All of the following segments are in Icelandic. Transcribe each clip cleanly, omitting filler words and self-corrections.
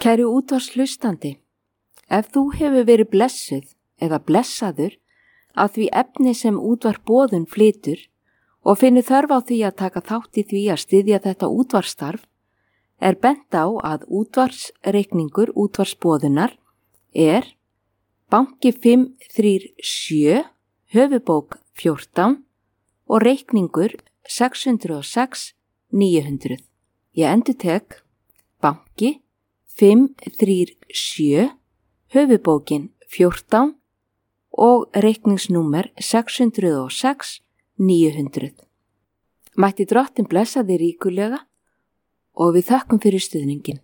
Kæri útvarpshlustandi, ef þú hefur verið blessuð eða blessaður af því efni sem útvarp Boðun flytur og finnur þörf á því að taka þátt í því að styðja þetta útvarpsstarf, er bent á að útvarpsreikningur útvarpsboðunar er banki 537, höfubók 14 og reikningur 606 900. Ég endurtek banki 537, höfubókin 14 og reikningsnúmer 606 900. Mætti Drottinn blessa þig ríkulega og við þökkum fyrir stuðningin.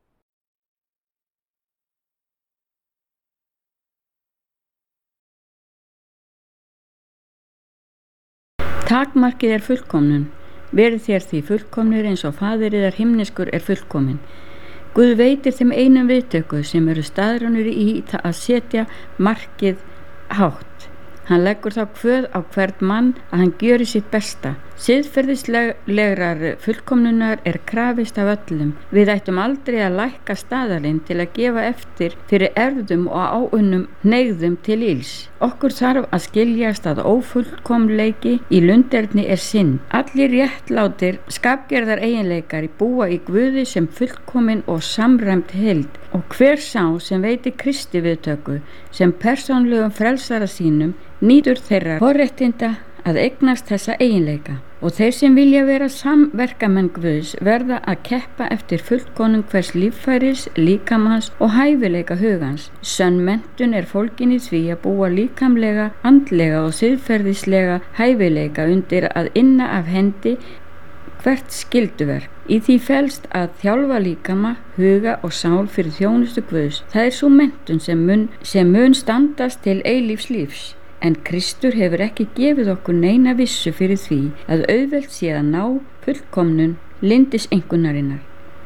Takmarkið er fullkomnun. Verið þér því fullkomnir eins og Faðir yðar himneskur er fullkominn. Guð veitir þeim einum viðtöku sem eru staðránir í að setja markið hátt. Hann leggur þá kvöð á hvern mann að hann gjöri sitt besta. Siðferðislegrar fullkomnunar er krafist af öllum. Við ættum aldrei að lækka staðalinn til að gefa eftir fyrir erfðum og áunnum hneigðum til ills. Okkur þarf að skiljast að ófullkomleiki í lunderni er synd. Allir réttlátir skapgerðar eiginleikar búa í Guði sem fullkomin og samræmt heild, og hver sá sem veiti Kristi viðtöku sem persónlegum frelsara sínum nýtur þeirra forréttinda að eignast þessa eiginleika, og þeir sem vilja vera samverkamenn Guðs verða að keppa eftir fullkomnun hvers líffæris, líkamans og hæfileika hugans. Sönn menntun er fólgin í því að búa líkamlega, andlega og siðferðislega hæfileika undir að inna af hendi hvert skylduverk. Í því felst að þjálfa líkama, huga og sál fyrir þjónustu Guðs. Það er sú menntun sem mun standast til eilífs lífs. En Kristur hefur ekki gefið okkur neina vissu fyrir því að auðvelt sé að ná fullkomnun lindiseinkunnarinnar.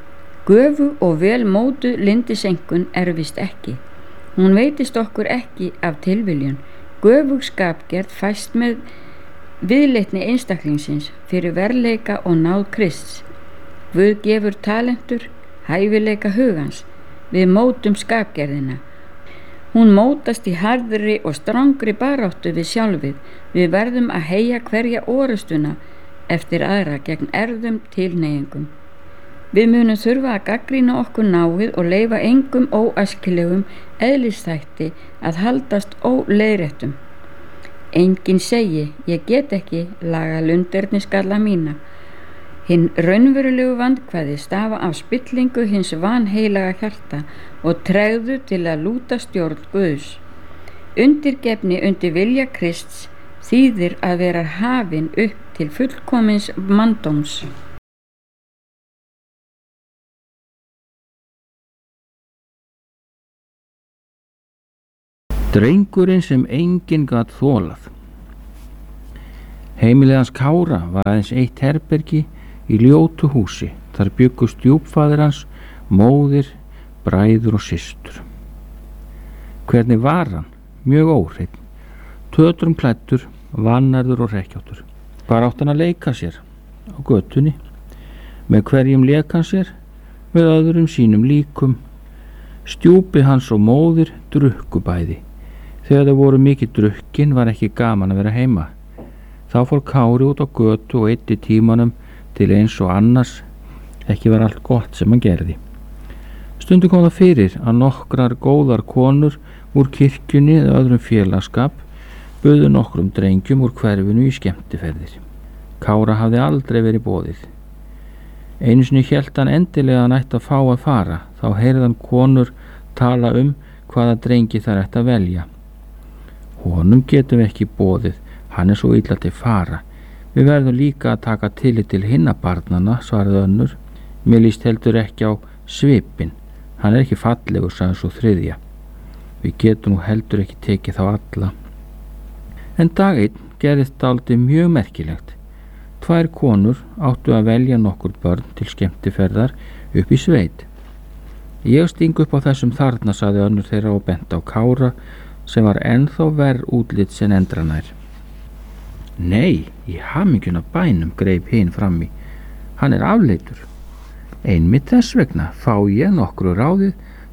Göfu og vel mótuð lindiseinkun erfist ekki. Hún veitist okkur ekki af tilviljun. Göfug skapgerð fæst með viðleitni einstaklingsins fyrir verleika og náð Krists. Guð gefur talentur, hæfileika hugans. Við mótum skapgerðina. Hún mótast í harðri og strangri baráttu við sjálfið. Við verðum að heyja hverja orustuna eftir aðra gegn erfðum tilhneigingum. Við munum þurfa að gagnrýna okkur náið og leyfa engum óæskilegum eðlisþætti að haldast óleiðréttum. Enginn segi, ég get ekki laga lunderniskalla mína. Hinn raunverulegu vandkvæði stafa af spillingu hins vanheilaga hjarta og tregðu til að lúta stjórn Guðs. Undirgefni undir vilja Krists þýðir að vera hafin upp til fullkomins manndóms. Drengurinn sem enginn gat þolað. Heimilið hans Kára var aðeins eitt herbergi í ljótu húsi. Þar bjuggu stjúpfaðir hans, móðir, bræður og systur. Hvernig var hann? Mjög óhreinn, tötrum klæddur, vannærður og hrekkjáttur. Hvar átti hann að leika sér? Á götunni. Með hverjum lék hann sér? Með öðrum sínum líkum. Stjúpi hans og móðir drukku bæði. Þegar þau voru mikið drukkin var ekki gaman að vera heima. Þá fór Kári út á götu og eyddi tímanum til eins og annars ekki var allt gott sem hann gerði. Stundum kom það fyrir að nokkrar góðar konur úr kirkjunni eða öðrum félagskap buðu nokkrum drengjum úr hverfinu í skemmtiferðir. Kára hafði aldrei verið boðið. Einu sinni hélt hann endilega að hann ætti að fá að fara. Þá heyrði hann konur tala hvaða drengi þær ætti að velja. Honum getum við ekki boðið, hann er svo illa til fara. Við verðum líka að taka tillit til hinna barnanna, svaraði önnur. Mér líst heldur ekki á svipinn. Hann er ekki fallegur, sagði svo þriðja. Við getum nú heldur ekki tekið þá alla. En dag einn gerðist dálítið mjög merkilegt. 2 konur áttu að velja nokkur börn til skemmtiferðar upp í sveit. Ég sting upp á þessum þarna, sagði önnur þeirra og benti á Kára sem var ennþá verr útlit sem endranær. Nei, í hamingjuna bænum, greip hinn frammi. Hann er afleitur. Einmitt þess vegna fá ég nokkru ráðið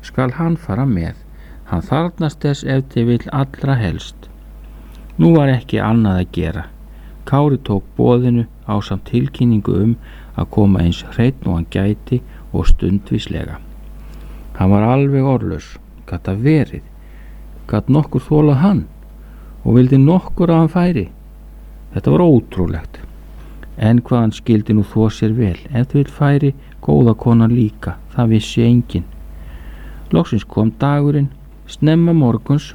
skal hann fara með. Hann þarfnast þess ef til vill allra helst. Nú var ekki annað að gera. Kári tók boðinu ásamt tilkynningu að koma eins hreinn og hann gæti og stundvíslega. Hann var alveg orðlaus. Gat það verið? Gat nokkur þolað hann? Og vildi nokkur að hann færi? Þetta var ótrúlegt. En hvað hann skildi nú þó sér vel, ef til vill færi góða konan líka, það vissi enginn. Loksins kom dagurinn, snemma morguns,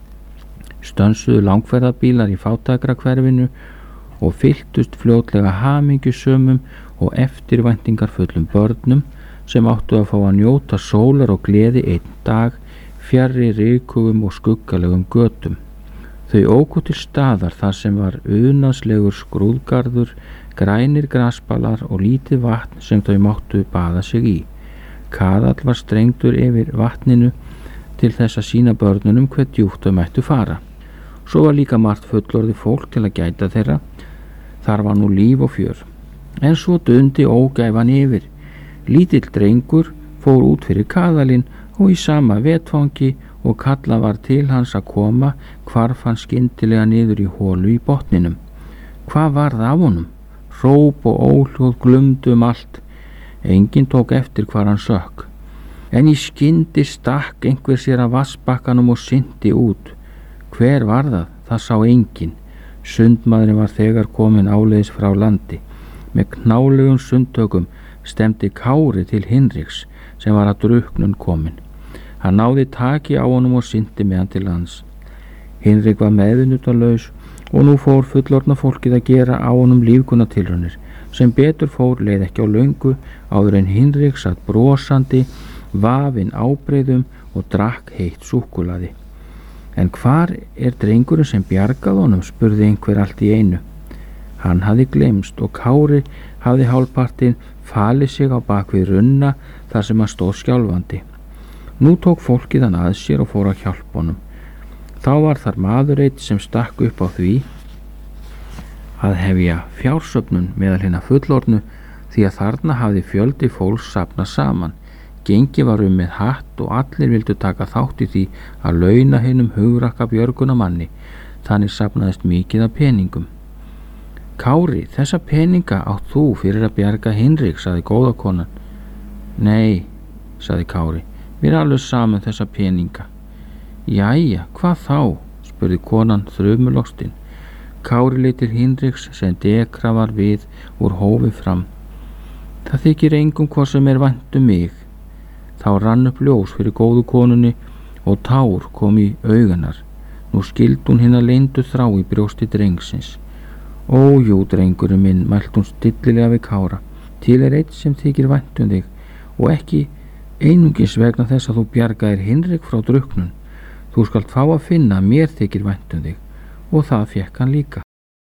stönsuðu langferðabílar í fátækrahverfinu og fylltust fljótlega hamingjusömum og eftirvæntingarfullum börnum sem áttu að fá að njóta sólar og gleði einn dag fjarri rykugum og skuggalegum götum. Þau óku til staðar þar sem var unaðslegur skrúðgarður, grænir grasbalar og lítið vatn sem þau máttu baða sig í. Kaðall var strengdur yfir vatninu til þess að sýna börnunum hve djúpt þau mættu fara. Svo var líka margt fullorðið fólk til að gæta þeirra. Þar var nú líf og fjör. En svo dundi ógæfan yfir. Lítill drengur fór út fyrir kaðalinn og í sama vetfangi og kalla var til hans að koma, hvarf hann skyndilega niður í holu í botninum. Hvað varð af honum? Hróp og óhljóð glumdu allt. Enginn tók eftir hvar hann sökk. En í skyndi stakk einhver sér að vassbakkanum og syndi út. Hver var það? Það sá enginn. Sundmaðurinn var þegar kominn áleiðis frá landi. Með knálegum sundtökum stemdi Kári til Hinriks sem var að drukknun kominn. Hann náði taki á honum og syndi með hann til lands. Hinrik var meðvitundarlaus og nú fór fullorðna fólkið að gera á honum lífgunartilraunir. Sem betur fór leið ekki á löngu áður en Hinrik satt brosandi, vafinn ábreiðum og drakk heitt súkkulaði. En hvar drengurinn sem bjargað honum, spurði einhver allt í einu. Hann hafði gleymst og Kári hafði hálfpartinn falið sig á bakvið runna þar sem hann stóð skjálfandi. Nú tók fólkið hann að sér og fór að hjálpa honum. Þá var þar maður einn sem stakk upp á því að hefja fjársöfnun meðal hinna fullorðnu því að þarna hafði fjöldi fólks safnað saman. Gengi var með hatt og allir vildu taka þátt í því að launa hinum hugrakka björgunamanni. Þannig safnaðist mikið af peningum. Kári, þessa peninga átt þú fyrir að bjarga Hinrik, sagði góða konan. Nei, sagði Kári, mér er alveg saman þessa peninga. Jæja, hvað þá? Spurði konan þrumulostinn. Kári leit til Hinriks sem dekra var við úr hófi fram. Það þykir engum hvað sem er vænt mig. Þá rann upp ljós fyrir góðu konunni og tár kom í auganar. Nú skildi hún hina leyndu þrá í brjósti drengsins. Ó, jú, drengurinn minn, mælt hún stillilega við Kára. Til er einn sem þykir vænt þig og ekki einungis vegna þess að þú bjargaðir Hinrik frá drukknun. Þú skalt fá að finna að mér þykir vænt þig og það fékk hann líka.